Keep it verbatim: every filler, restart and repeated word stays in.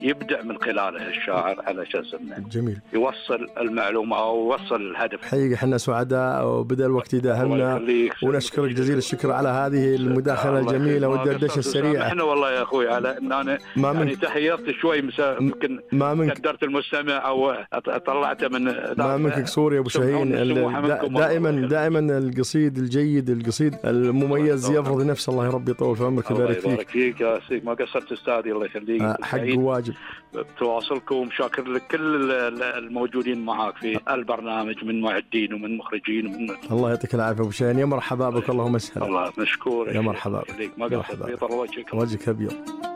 يبدع من خلاله الشاعر على أساس إنه جميل يوصل المعلومة أو يوصل الهدف. حقيقة احنا سعداء وبدأ الوقت يداهمنا، ونشكرك جزيل الشكر على هذه المداخلة الجميلة والدردشة السريعة. احنا والله يا أخوي على إن أنا ما يعني تحيرت شوي مسا... يمكن ما منك قدرت المستمع أو طلعته من ما منك قصور يا أبو شاهين. دائما دائما القصيد الجيد القصيد المميز يفرض نفسه. الله ربي يطول في عمرك ويبارك فيك. الله يبارك فيك يا سيدي، ما قصرت أستاذي الله يخليك. حق واجب بتواصلكم، ومشاكر لكل الموجودين معاك في البرنامج من معدين ومن مخرجين ومن الله يعطيك العافية أبو شاهين. يا مرحبا بك، اللهم اسهل. الله مشكور يا مرحبا ما قصرت، بيض الله وجهك. وجهك أبيض.